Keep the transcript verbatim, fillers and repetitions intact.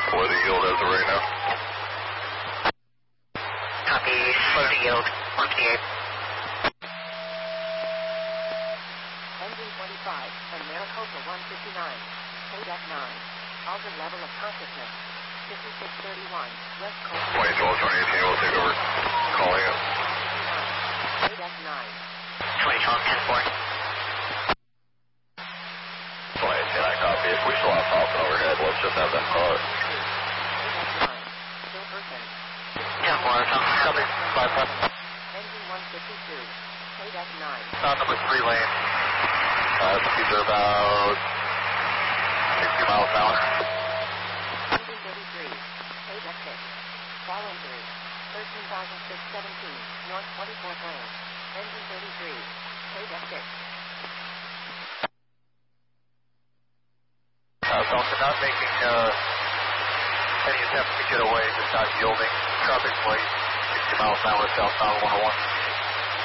What the yield as of right now? Copy, slow to yield, one fifty-eight. Engine twenty-five, and Maricopa one fifty-nine, K D E C nine, alter level of consciousness, fifty-six thirty-one, West Coast. twenty twelve, twenty eighteen, we'll take over. Calling it. K D E C nine. twenty twelve, ten four. twenty eighteen, I copy. If we still have Falcon overhead, let's just have them call it. Still person. ten four, copy, five five. Engine one fifty-two, K D E C nine. Sound number three lane. Uh, speeds are about sixty miles an hour. Engine thirty-three, K D E C six. Following through, thirteen thousand six hundred seventeen, North twenty-fourth lane. Engine thirty-three, K D E C six. Uh, Falcon not making uh, any attempt to get away, just not yielding. Traffic light, sixty miles an hour southbound one oh one.